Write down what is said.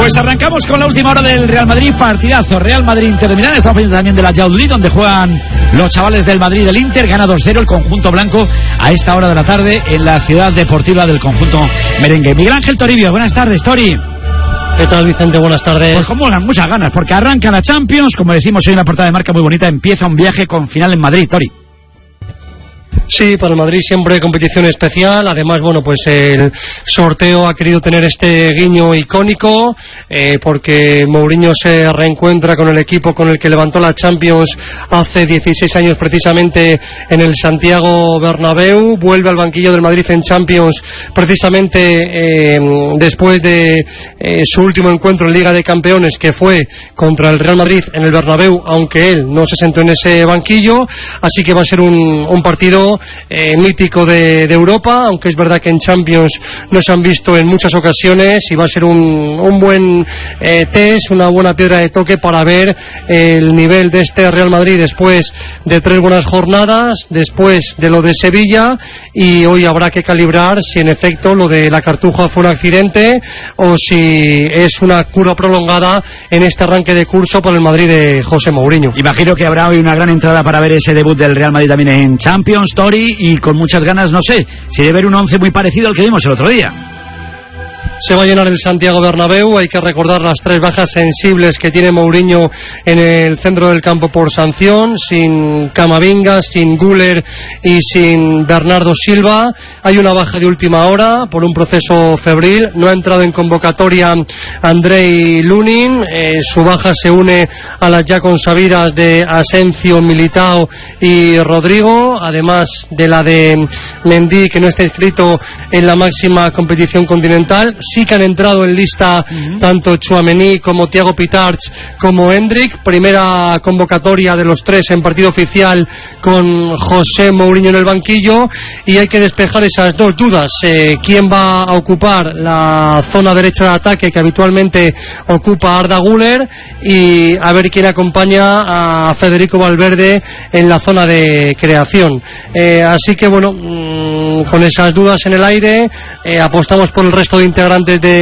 Pues arrancamos con la última hora del Real Madrid, partidazo. Real Madrid-Inter de Milán, estamos pendientes también de la Yaudí, donde juegan los chavales del Madrid del Inter. Gana 2-0 el conjunto blanco a esta hora de la tarde en la ciudad deportiva del conjunto merengue. Miguel Ángel Toribio, buenas tardes, Tori. ¿Qué tal, Vicente? Buenas tardes. Pues con muchas ganas, porque arranca la Champions, como decimos hoy en la portada de marca muy bonita, empieza un viaje con final en Madrid, Tori. Sí, para el Madrid siempre competición especial. Además, bueno, pues el sorteo ha querido tener este guiño icónico, porque Mourinho se reencuentra con el equipo con el que levantó la Champions hace 16 años precisamente en el Santiago Bernabéu. Vuelve al banquillo del Madrid en Champions precisamente después de su último encuentro en Liga de Campeones, que fue contra el Real Madrid en el Bernabéu, aunque él no se sentó en ese banquillo. Así que va a ser un partido mítico de Europa, aunque es verdad que en Champions no se han visto en muchas ocasiones, y va a ser un buen test, una buena piedra de toque para ver el nivel de este Real Madrid después de 3 buenas jornadas, después de lo de Sevilla, y hoy habrá que calibrar si en efecto lo de la Cartuja fue un accidente o si es una cura prolongada en este arranque de curso por el Madrid de José Mourinho. Imagino que habrá hoy una gran entrada para ver ese debut del Real Madrid también en Champions, Tori, y con muchas ganas, no sé, si debe haber un 11 muy parecido al que vimos el otro día. Se va a llenar el Santiago Bernabéu. Hay que recordar las 3 bajas sensibles que tiene Mourinho en el centro del campo por sanción, sin Camavinga, sin Güler y sin Bernardo Silva. Hay una baja de última hora por un proceso febril. No ha entrado en convocatoria Andrei Lunin. Su baja se une a las ya consabidas de Asensio, Militao y Rodrigo, además de la de Mendy, que no está inscrito en la máxima competición continental. Sí que han entrado en lista tanto Tchouaméni como Thiago Pitarch como Hendrik. Primera convocatoria de los 3 en partido oficial con José Mourinho en el banquillo, y hay que despejar esas 2 dudas. ¿Quién va a ocupar la zona derecha de ataque que habitualmente ocupa Arda Güler? Y a ver quién acompaña a Federico Valverde en la zona de creación. Así que bueno, con esas dudas en el aire, apostamos por el resto de integrantes de